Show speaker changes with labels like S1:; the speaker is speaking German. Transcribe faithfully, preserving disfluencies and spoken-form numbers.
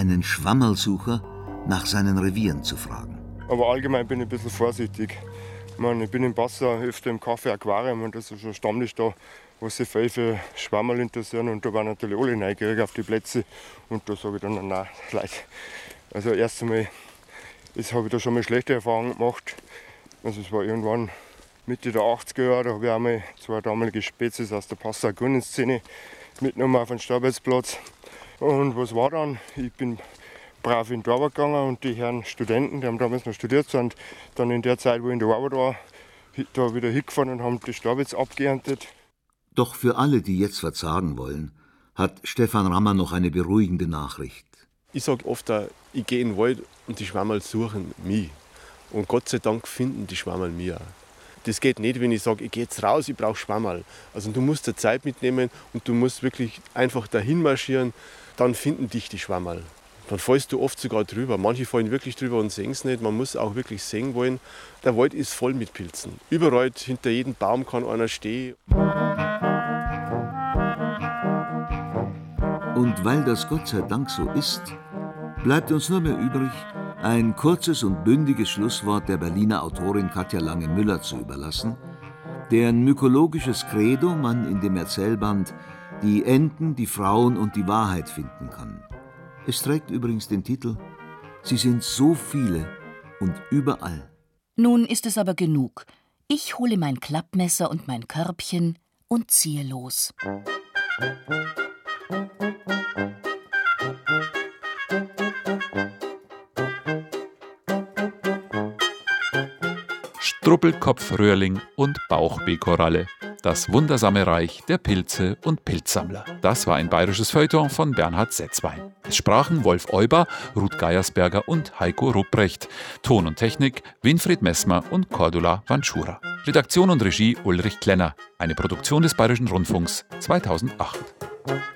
S1: einen Schwammerlsucher nach seinen Revieren zu fragen.
S2: Aber allgemein bin ich ein bisschen vorsichtig. Ich, meine, ich bin im Wasser öfter im Café Aquarium und das ist schon Stammtisch da, wo sich viel für Schwammerl interessieren. Und da waren natürlich alle neugierig auf die Plätze. Und da sage ich dann, nein, Leute. Also erst einmal habe ich da schon mal schlechte Erfahrungen gemacht. Also es war irgendwann Mitte der achtziger Jahre, da habe ich einmal zwei damalige Spezies aus der Passauer Grünenszene mitgenommen auf den Startplatz. Und was war dann? Ich bin brav in die Arbeit gegangen und die Herren Studenten, die haben damals noch studiert, sind dann in der Zeit, wo ich in der Arbeit war, da wieder hingefahren und haben die Starbitz abgeerntet.
S1: Doch für alle, die jetzt verzagen wollen, hat Stefan Rammer noch eine beruhigende Nachricht.
S3: Ich sage oft, ich gehe in den Wald und die Schwammerl suchen mich. Und Gott sei Dank finden die Schwammerl mich auch. Das geht nicht, wenn ich sage, ich gehe jetzt raus, ich brauche Schwammerl. Also du musst dir Zeit mitnehmen und du musst wirklich einfach dahin marschieren, dann finden dich die Schwammerl. Dann fällst du oft sogar drüber. Manche fallen wirklich drüber und sehen es nicht. Man muss auch wirklich sehen wollen. Der Wald ist voll mit Pilzen. Überall, hinter jedem Baum kann einer stehen.
S1: Und weil das Gott sei Dank so ist, bleibt uns nur mehr übrig, ein kurzes und bündiges Schlusswort der Berliner Autorin Katja Lange-Müller zu überlassen, deren mykologisches Credo man in dem Erzählband »Die Enten, die Frauen und die Wahrheit« finden kann. Es trägt übrigens den Titel »Sie sind so viele und überall«.
S4: Nun ist es aber genug. Ich hole mein Klappmesser und mein Körbchen und ziehe los.
S5: Struppelkopfröhrling und Bauchbekoralle. Das wundersame Reich der Pilze und Pilzsammler. Das war ein bayerisches Feuilleton von Bernhard Setzwein. Es sprachen Wolf Euber, Ruth Geiersberger und Heiko Rupprecht. Ton und Technik Winfried Messmer und Cordula Vanschura. Redaktion und Regie Ulrich Klenner. Eine Produktion des Bayerischen Rundfunks zweitausendacht.